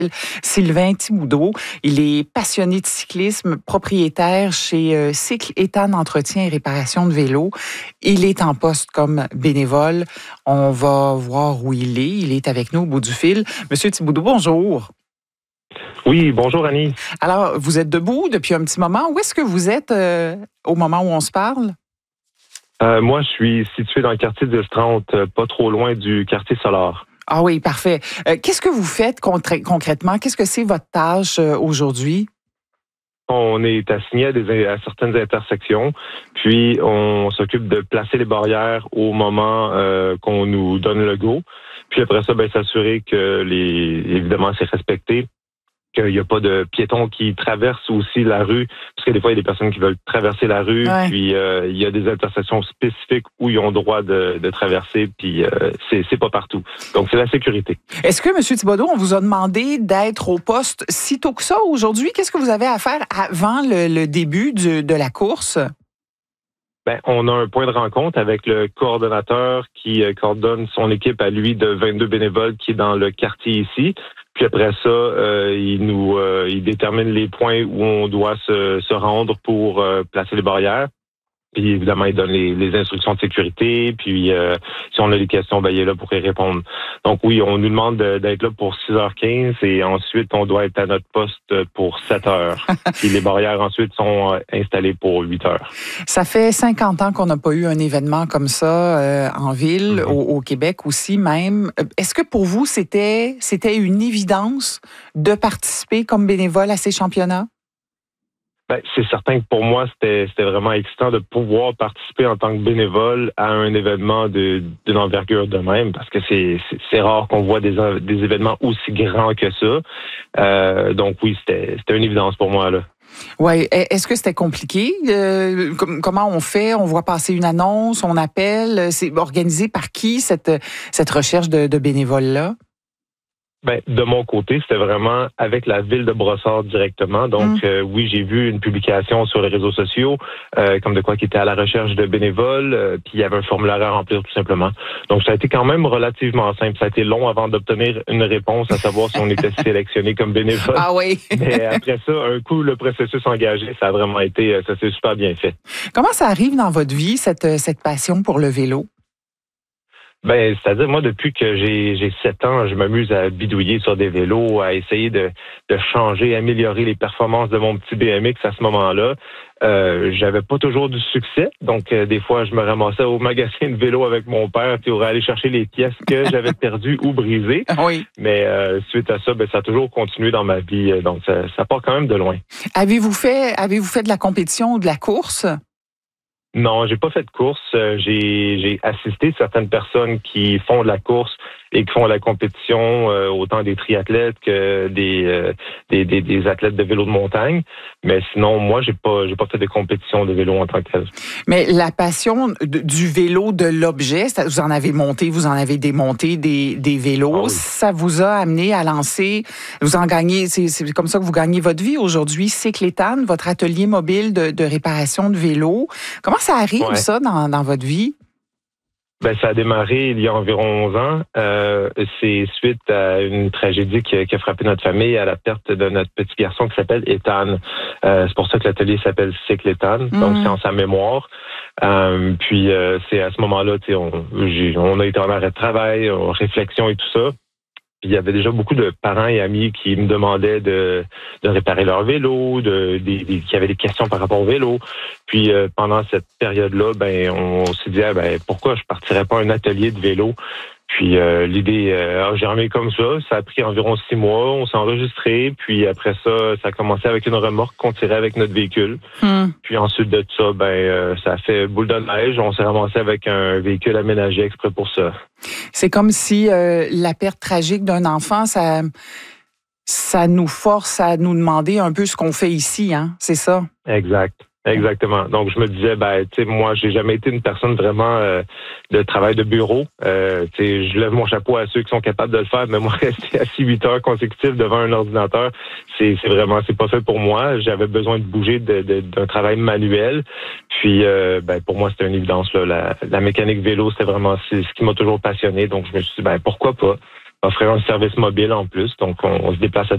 Sylvain Thibodeau. Il est passionné de cyclisme, propriétaire chez Cycle Éthane Entretien et Réparation de vélos. Il est en poste comme bénévole. On va voir où il est. Il est avec nous au bout du fil. Monsieur Thibodeau, bonjour. Oui, bonjour Annie. Alors, vous êtes debout depuis un petit moment. Où est-ce que vous êtes au moment où on se parle? Moi, je suis situé dans le quartier de Strante, pas trop loin du quartier Solar. Ah oui, parfait. Qu'est-ce que vous faites concrètement? Qu'est-ce que c'est votre tâche aujourd'hui? On est assigné à certaines intersections, puis on s'occupe de placer les barrières au moment qu'on nous donne le go. Puis après ça, s'assurer que évidemment, c'est respecté, qu'il n'y a pas de piétons qui traversent aussi la rue, parce que des fois, il y a des personnes qui veulent traverser la rue, puis il y a des intersections spécifiques où ils ont droit de traverser, puis c'est pas partout. Donc, c'est la sécurité. Est-ce que, M. Thibodeau, on vous a demandé d'être au poste si tôt que ça aujourd'hui? Qu'est-ce que vous avez à faire avant le début de la course? On a un point de rencontre avec le coordonnateur qui coordonne son équipe à lui de 22 bénévoles qui est dans le quartier ici. Puis après ça, il détermine les points où on doit se rendre pour placer les barrières. Puis évidemment, il donne les instructions de sécurité. Puis si on a des questions, il est là pour y répondre. Donc oui, on nous demande d'être là pour 6h15 et ensuite, on doit être à notre poste pour 7h. Puis les barrières ensuite sont installées pour 8h. Ça fait 50 ans qu'on n'a pas eu un événement comme ça en ville, au Québec aussi même. Est-ce que pour vous, c'était une évidence de participer comme bénévole à ces championnats? C'est certain que pour moi, c'était vraiment excitant de pouvoir participer en tant que bénévole à un événement d'une envergure de même, parce que c'est rare qu'on voit des événements aussi grands que ça. Donc oui, c'était une évidence pour moi, là. Oui. Est-ce que c'était compliqué? Comment on fait? On voit passer une annonce, on appelle. C'est organisé par qui, cette recherche de bénévoles-là? De mon côté, c'était vraiment avec la ville de Brossard directement. Donc, oui, j'ai vu une publication sur les réseaux sociaux, comme de quoi qui était à la recherche de bénévoles, puis il y avait un formulaire à remplir tout simplement. Donc, ça a été quand même relativement simple. Ça a été long avant d'obtenir une réponse, à savoir si on était sélectionné comme bénévole. Ah oui. Mais après ça, un coup, le processus engagé, ça a vraiment été, ça s'est super bien fait. Comment ça arrive dans votre vie, cette passion pour le vélo? C'est-à-dire, moi, depuis que j'ai 7 ans, je m'amuse à bidouiller sur des vélos, à essayer de changer, améliorer les performances de mon petit BMX à ce moment-là. J'avais pas toujours du succès, donc des fois, je me ramassais au magasin de vélo avec mon père pour aller chercher les pièces que j'avais perdues ou brisées. Oui. Mais suite à ça, ça a toujours continué dans ma vie, donc ça part quand même de loin. Avez-vous fait de la compétition ou de la course? Non, j'ai pas fait de course. J'ai assisté certaines personnes qui font de la course et qui font de la compétition, autant des triathlètes que des athlètes de vélo de montagne. Mais sinon, moi, j'ai pas fait de compétition de vélo en tant que tel. Mais la passion du vélo, de l'objet, vous en avez monté, vous en avez démonté des vélos. Ah oui. Ça vous a amené à lancer, vous en gagnez, c'est comme ça que vous gagnez votre vie aujourd'hui. Cycle Éthane, votre atelier mobile de réparation de vélos. Comment ça arrive, ça, dans votre vie? Ça a démarré il y a environ 11 ans. C'est suite à une tragédie qui a frappé notre famille, à la perte de notre petit garçon qui s'appelle Éthane. C'est pour ça que l'atelier s'appelle Cycle Éthane. Donc, c'est en sa mémoire. Puis, c'est à ce moment-là, on a été en arrêt de travail, en réflexion et tout ça. Puis, il y avait déjà beaucoup de parents et amis qui me demandaient de réparer leur vélo, qui avaient des questions par rapport au vélo. Puis pendant cette période-là, on s'est dit pourquoi je partirais pas un atelier de vélo. Puis l'idée a germé comme ça. Ça a pris environ 6 mois. On s'est enregistré. Puis après ça, ça a commencé avec une remorque qu'on tirait avec notre véhicule. Puis ensuite de ça, ça a fait boule de neige. On s'est ramassé avec un véhicule aménagé exprès pour ça. C'est comme si la perte tragique d'un enfant, ça nous force à nous demander un peu ce qu'on fait ici, hein? C'est ça? Exactement. Donc, je me disais, moi, j'ai jamais été une personne vraiment de travail de bureau. Je lève mon chapeau à ceux qui sont capables de le faire, mais moi, rester assis 8 heures consécutives devant un ordinateur, c'est pas fait pour moi. J'avais besoin de bouger d'un travail manuel. Puis, pour moi, c'était une évidence, là. La mécanique vélo, c'était vraiment ce qui m'a toujours passionné. Donc, je me suis dit, pourquoi pas offrir un service mobile en plus. Donc, on se déplace à